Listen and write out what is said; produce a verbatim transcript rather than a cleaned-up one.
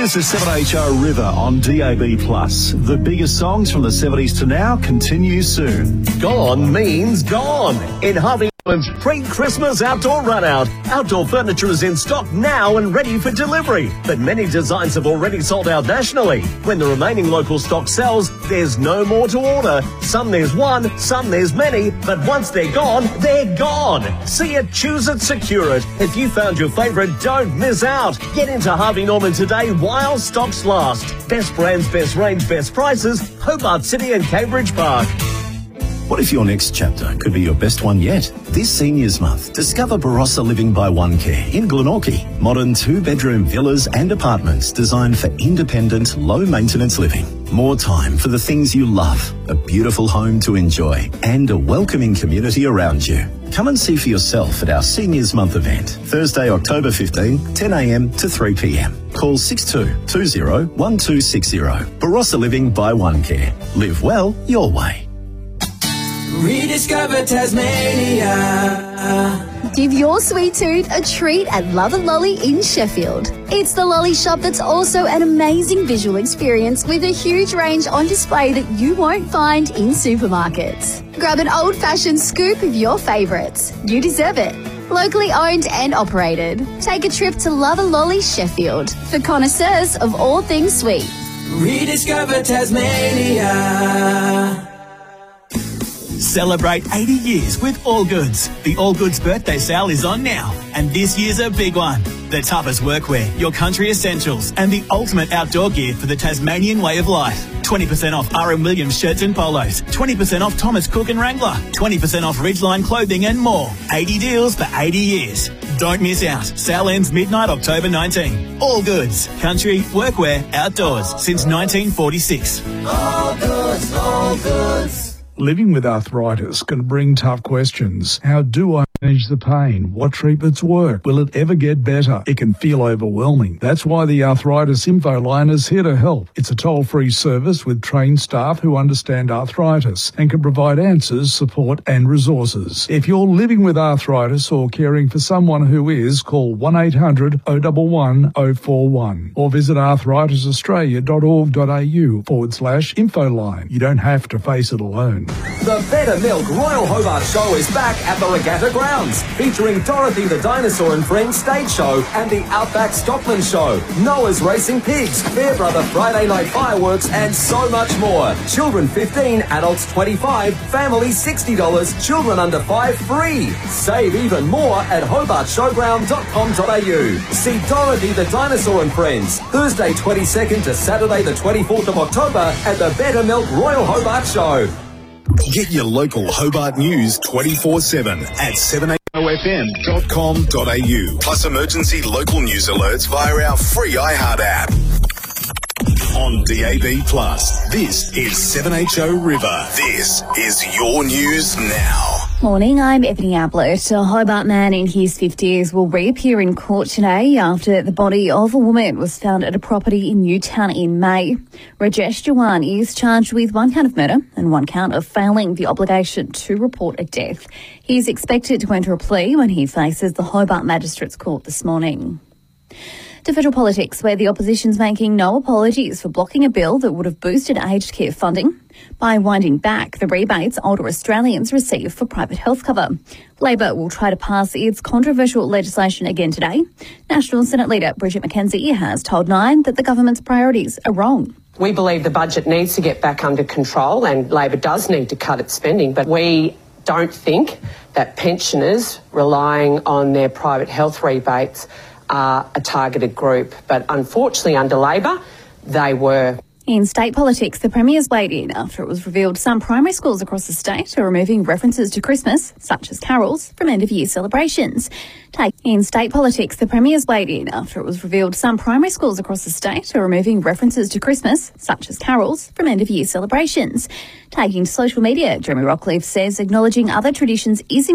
This is seven H O River on D A B plus. The biggest songs from the seventies to now continue soon. Gone means gone. In Harvey Norman's pre-Christmas outdoor run-out. Outdoor furniture is in stock now and ready for delivery. But many designs have already sold out nationally. When the remaining local stock sells, there's no more to order. Some there's one, some there's many, but once they're gone, they're gone. See it, choose it, secure it. If you found your favourite, don't miss out. Get into Harvey Norman today while stocks last. Best brands, best range, best prices. Hobart City and Cambridge Park. What if your next chapter could be your best one yet? This Seniors Month, discover Barossa Living by One Care in Glenorchy. Modern two-bedroom villas and apartments designed for independent, low-maintenance living. More time for the things you love, a beautiful home to enjoy, and a welcoming community around you. Come and see for yourself at our Seniors Month event, Thursday, October fifteenth, ten a m to three p m. Call six two two zero one two six zero. Barossa Living by One Care. Live well your way. Rediscover Tasmania. Give your sweet tooth a treat at Love and Lolly in Sheffield. It's the lolly shop that's also an amazing visual experience with a huge range on display that you won't find in supermarkets. Grab an old-fashioned scoop of your favourites. You deserve it. Locally owned and operated. Take a trip to Love and Lolly Sheffield for connoisseurs of all things sweet. Rediscover Tasmania. Celebrate eighty years with All Goods. The All Goods birthday sale is on now, and this year's a big one. The toughest workwear, your country essentials, and the ultimate outdoor gear for the Tasmanian way of life. twenty percent off R M Williams shirts and polos, twenty percent off Thomas Cook and Wrangler, twenty percent off Ridgeline clothing and more. eighty deals for eighty years. Don't miss out. Sale ends midnight October nineteenth. All Goods. Country, workwear, outdoors since nineteen forty-six. All Goods, All Goods. Living with arthritis can bring tough questions. How do I manage the pain? What treatments work? Will it ever get better? It can feel overwhelming. That's why the Arthritis Info Line is here to help. It's a toll-free service with trained staff who understand arthritis and can provide answers, support and resources. If you're living with arthritis or caring for someone who is, call one eight hundred oh one one oh four one or visit arthritisaustralia.org.au forward slash info line. You don't have to face it alone. The Better Milk Royal Hobart Show is back at the Regatta Grounds, featuring Dorothy the Dinosaur and Friends stage show and the Outback Stockman Show, Noah's Racing Pigs, Fairbrother Friday Night Fireworks, and so much more. Children fifteen, adults twenty-five, families sixty dollars, children under five free. Save even more at hobart showground dot com dot a u. See Dorothy the Dinosaur and Friends, Thursday twenty-second to Saturday the twenty-fourth of October at the Better Milk Royal Hobart Show. Get your local Hobart news twenty-four seven at seven h o f m dot com dot a u. Plus emergency local news alerts via our free iHeart app. On D A B plus, this is seven H O River. This is your news now. Morning, I'm Ebony Ablett. A Hobart man in his fifties will reappear in court today after the body of a woman was found at a property in Newtown in May. Rajesh Jawan is charged with one count of murder and one count of failing the obligation to report a death. He is expected to enter a plea when he faces the Hobart Magistrates Court this morning. To federal politics, where the opposition's making no apologies for blocking a bill that would have boosted aged care funding by winding back the rebates older Australians receive for private health cover. Labor will try to pass its controversial legislation again today. National Senate Leader Bridget McKenzie has told Nine that the government's priorities are wrong. We believe the budget needs to get back under control and Labor does need to cut its spending, but we don't think that pensioners relying on their private health rebates are a targeted group, but unfortunately under Labor, they were. In state politics, the Premier's weighed in after it was revealed some primary schools across the state are removing references to Christmas, such as carols, from end-of-year celebrations. Take in state politics, the Premier's weighed in after it was revealed some primary schools across the state are removing references to Christmas, such as carols, from end-of-year celebrations. Taking to social media, Jeremy Rockcliffe says acknowledging other traditions is